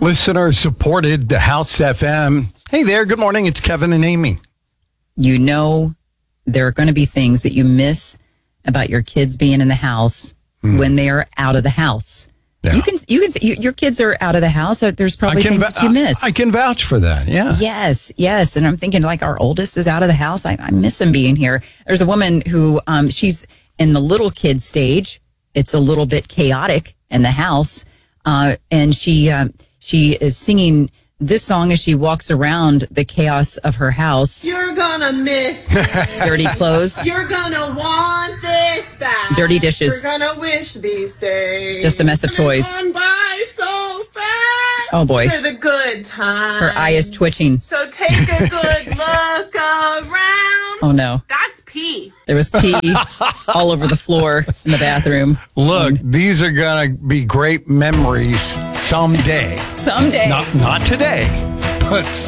Listener supported the House FM. Hey there, good morning. It's Kevin and Amy. You know, there are going to be things that you miss about your kids being in the house when they are out of the house. Yeah. You can your kids are out of the house. There's probably things that you miss. I can vouch for that. Yeah. Yes. And I'm thinking, like, our oldest is out of the house. I miss him being here. There's a woman who she's in the little kid stage. It's a little bit chaotic in the house, and she is singing this song as she walks around the chaos of her house. You're gonna miss Dirty clothes. You're gonna want this back. Dirty dishes. You're gonna wish these days. Just a mess of toys. Gone by so fast. Oh, boy. For the good times. Her eye is twitching. So take a good look around. Oh, no. That's pee. There was pee all over the floor in the bathroom. Look, these are going to be great memories someday. Someday. Not today, but